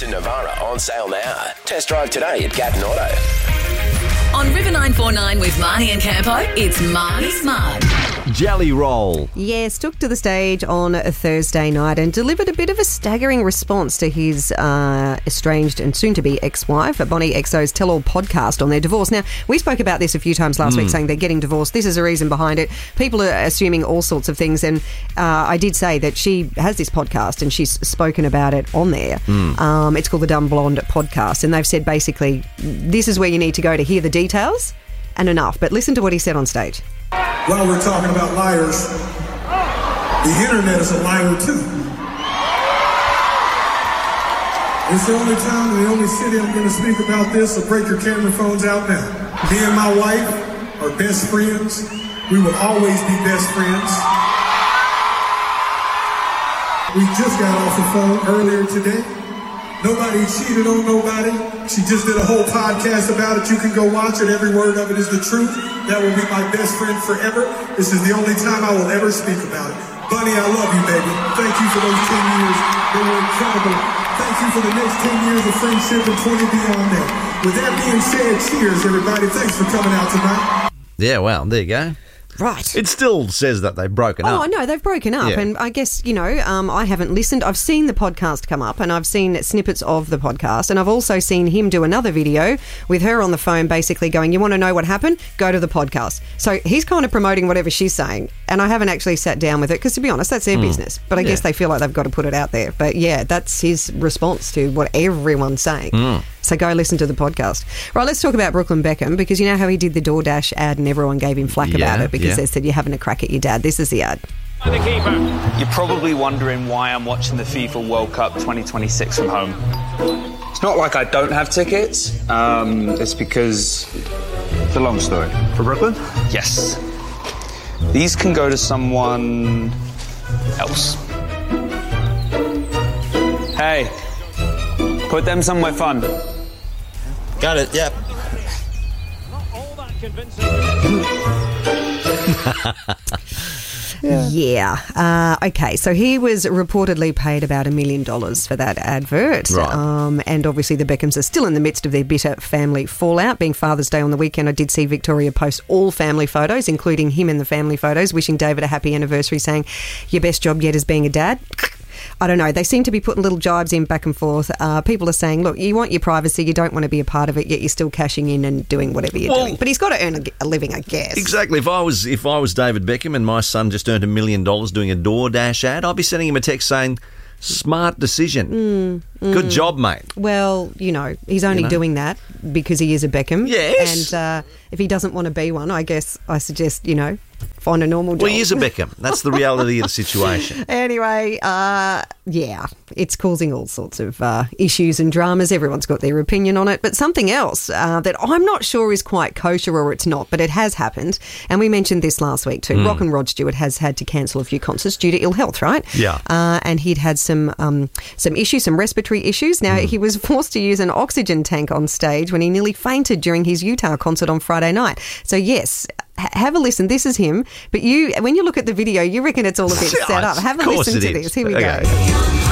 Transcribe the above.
Nissan Navara on sale now. Test drive today at Gatton Auto. On River 949 with Marnie and Campo, it's Marnie's Mug. Jelly Roll. Yes, took to the stage on a Thursday night and delivered a bit of a staggering response to his estranged and soon-to-be ex-wife, Bonnie XO's Tell-All podcast on their divorce. Now, we spoke about this a few times last week, saying they're getting divorced. This is a reason behind it. People are assuming all sorts of things, and I did say that she has this podcast and she's spoken about it on there. It's called the Dumb Blonde Podcast, and they've said basically this is where you need to go to hear the details and enough. But listen to what he said on stage. While we're talking about liars, the internet is a liar too. It's the only time and the only city I'm going to speak about this, so break your camera phones out now. Me and my wife are best friends. We will always be best friends. We just got off the phone earlier today. Nobody cheated on nobody. She just did a whole podcast about it. You can go watch it. Every word of it is the truth. That will be my best friend forever. This is the only time I will ever speak about it. Bunny, I love you, baby. Thank you for those 10 years. They were incredible. Thank you for the next 10 years of friendship and 20 beyond that. With that being said, cheers, everybody. Thanks for coming out tonight. Yeah, well, there you go. Right. It still says that they've broken up. Oh, no, they've broken up. Yeah. And I guess, I haven't listened. I've seen the podcast come up and I've seen snippets of the podcast, and I've also seen him do another video with her on the phone basically going, you want to know what happened? Go to the podcast. So he's kind of promoting whatever she's saying, and I haven't actually sat down with it because, to be honest, that's their business. But I guess they feel like they've got to put it out there. But, yeah, that's his response to what everyone's saying. So go listen to the podcast. Right, let's talk about Brooklyn Beckham, because you know how he did the DoorDash ad and everyone gave him flack about it because they said you're having a crack at your dad. This is the ad. You're probably wondering why I'm watching the FIFA World Cup 2026 from home. It's not like I don't have tickets. It's because... It's a long story. For Brooklyn? Yes. These can go to someone else. Hey, put them somewhere fun. Got it, yep. Yeah. Okay, so he was reportedly paid about $1 million for that advert. Right. And obviously the Beckhams are still in the midst of their bitter family fallout. Being Father's Day on the weekend, I did see Victoria post all family photos, including him in the family photos, wishing David a happy anniversary, saying, your best job yet is being a dad. I don't know. They seem to be putting little jibes in back and forth. People are saying, look, you want your privacy, you don't want to be a part of it, yet you're still cashing in and doing whatever you're doing. But he's got to earn a living, I guess. Exactly. If I was David Beckham and my son just earned $1 million doing a DoorDash ad, I'd be sending him a text saying, smart decision. Good job, mate. Well, he's only doing that because he is a Beckham. Yes. And if he doesn't want to be one, I guess I suggest, find a normal job. Well, he is a Beckham. That's the reality of the situation. Anyway, it's causing all sorts of issues and dramas. Everyone's got their opinion on it. But something else that I'm not sure is quite kosher, or it's not, but it has happened. And we mentioned this last week too. Rock and Rod Stewart has had to cancel a few concerts due to ill health, right? Yeah. And he'd had some issues, some respiratory issues. Now, he was forced to use an oxygen tank on stage when he nearly fainted during his Utah concert on Friday night. So, yes, have a listen. This is him. But when you look at the video, you reckon it's all a bit set up. Have a listen to this. Here we go.